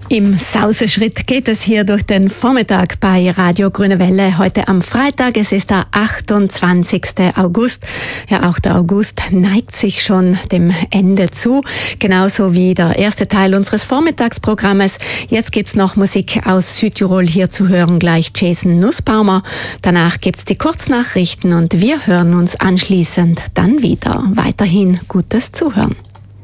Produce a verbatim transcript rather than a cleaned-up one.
Im Sauseschritt geht es hier durch den Vormittag bei Radio Grüne Welle heute am Freitag. Es ist der achtundzwanzigste August. Ja, auch der August neigt sich schon dem Ende zu. Genauso wie der erste Teil unseres Vormittagsprogrammes. Jetzt gibt's noch Musik aus Südtirol hier zu hören, gleich Jason Nussbaumer. Danach gibt's die Kurznachrichten und wir hören uns anschließend dann wieder. Weiterhin gutes Zuhören.